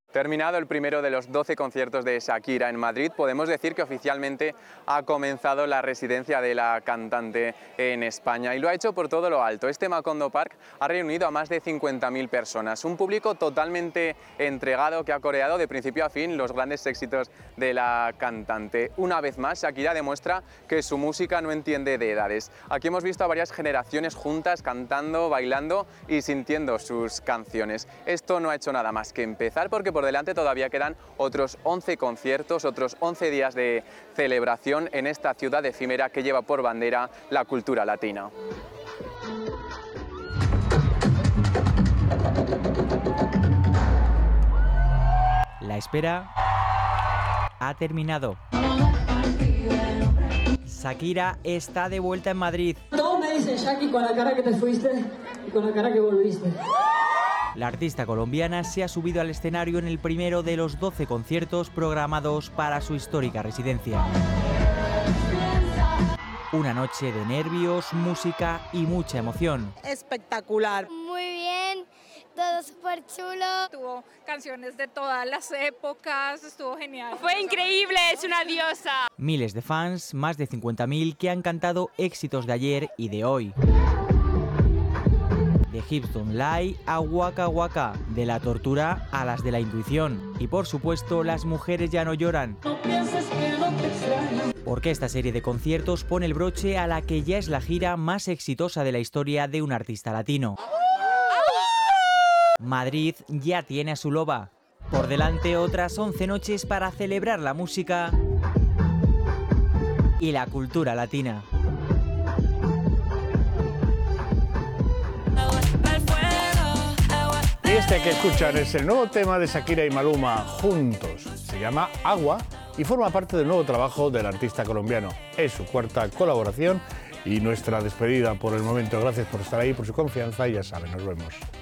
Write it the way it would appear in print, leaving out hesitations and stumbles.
Terminado el primero de los 12 conciertos de Shakira en Madrid, podemos decir que oficialmente ha comenzado la residencia de la cantante en España y lo ha hecho por todo lo alto. Este Macondo Park ha reunido a más de 50.000 personas, un público totalmente entregado que ha coreado de principio a fin los grandes éxitos de la cantante. Una vez más, Shakira demuestra que su música no entiende de edades. Aquí hemos visto a varias generaciones juntas cantando, bailando y sintiendo sus canciones. Esto no ha hecho nada más que empezar porque por delante todavía quedan otros 11 conciertos, otros 11 días de celebración en esta ciudad efímera que lleva por bandera la cultura latina. La espera ha terminado. Shakira está de vuelta en Madrid. Todos me dicen, Shaki, con la cara que te fuiste y con la cara que volviste. La artista colombiana se ha subido al escenario en el primero de los 12 conciertos programados para su histórica residencia. Una noche de nervios, música y mucha emoción. Espectacular. Muy bien, todo súper chulo. Tuvo canciones de todas las épocas, estuvo genial. Fue increíble, es una diosa. Miles de fans, más de 50.000 que han cantado éxitos de ayer y de hoy. De Hips Don't Lie a Waka Waka, de la tortura a las de la intuición. Y por supuesto, las mujeres ya no lloran. No pienses que no te extraño. Porque esta serie de conciertos pone el broche a la que ya es la gira más exitosa de la historia de un artista latino. Madrid ya tiene a su loba. Por delante otras 11 noches para celebrar la música y la cultura latina. Y este que escuchan es el nuevo tema de Shakira y Maluma juntos. Se llama Agua y forma parte del nuevo trabajo del artista colombiano. Es su cuarta colaboración y nuestra despedida por el momento. Gracias por estar ahí, por su confianza y ya saben, nos vemos.